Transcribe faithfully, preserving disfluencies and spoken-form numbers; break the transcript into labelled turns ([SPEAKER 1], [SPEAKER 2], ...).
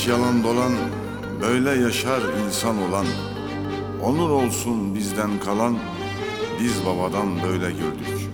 [SPEAKER 1] Yalan dolan, böyle yaşar insan olan. Onur olsun bizden kalan, biz babadan böyle gördük.